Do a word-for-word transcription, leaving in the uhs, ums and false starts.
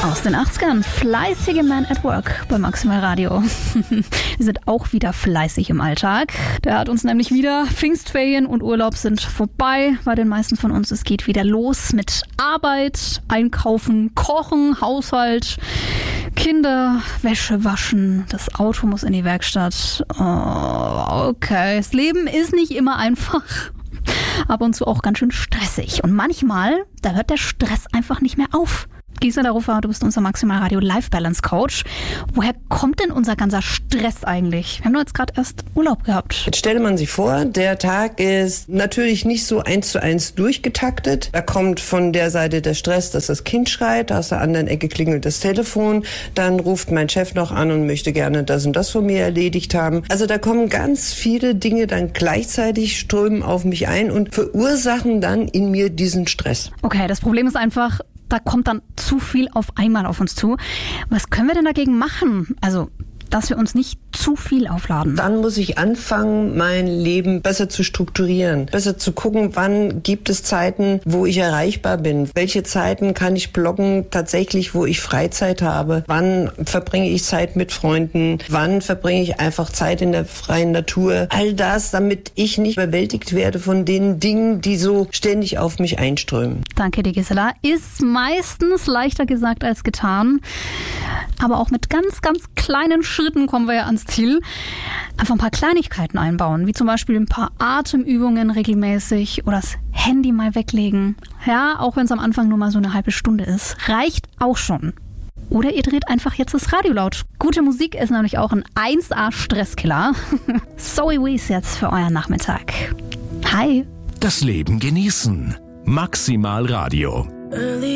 Aus den achtzigern, fleißige Man at Work bei Maximal Radio. Wir sind auch wieder fleißig im Alltag. Der hat uns nämlich wieder, Pfingstferien und Urlaub sind vorbei bei den meisten von uns. Es geht wieder los mit Arbeit, Einkaufen, Kochen, Haushalt, Kinder, Wäsche waschen, das Auto muss in die Werkstatt. Oh, okay, das Leben ist nicht immer einfach. Ab und zu auch ganz schön stressig. Und manchmal, da hört der Stress einfach nicht mehr auf. Gisela Ruffer, du bist unser Maximal Radio Life Balance Coach. Woher kommt denn unser ganzer Stress eigentlich? Wir haben doch jetzt gerade erst Urlaub gehabt. Jetzt stelle man sich vor, der Tag ist natürlich nicht so eins zu eins durchgetaktet. Da kommt von der Seite der Stress, dass das Kind schreit, aus der anderen Ecke klingelt das Telefon, dann ruft mein Chef noch an und möchte gerne das und das von mir erledigt haben. Also da kommen ganz viele Dinge dann gleichzeitig, strömen auf mich ein und verursachen dann in mir diesen Stress. Okay, das Problem ist einfach, da kommt dann zu viel auf einmal auf uns zu. Was können wir denn dagegen machen? Also, dass wir uns nicht zu viel aufladen. Dann muss ich anfangen, mein Leben besser zu strukturieren, besser zu gucken, wann gibt es Zeiten, wo ich erreichbar bin, welche Zeiten kann ich blocken tatsächlich, wo ich Freizeit habe, wann verbringe ich Zeit mit Freunden, wann verbringe ich einfach Zeit in der freien Natur. All das, damit ich nicht überwältigt werde von den Dingen, die so ständig auf mich einströmen. Danke dir, Gisela. Ist meistens leichter gesagt als getan, aber auch mit ganz, ganz kleinen Schritten kommen wir ja ans Ziel. Einfach ein paar Kleinigkeiten einbauen, wie zum Beispiel ein paar Atemübungen regelmäßig oder das Handy mal weglegen. Ja, auch wenn es am Anfang nur mal so eine halbe Stunde ist, reicht auch schon. Oder ihr dreht einfach jetzt das Radio laut. Gute Musik ist nämlich auch ein eins A Stresskiller. Zoe Wees jetzt für euren Nachmittag. Hi. Das Leben genießen. Maximal Radio.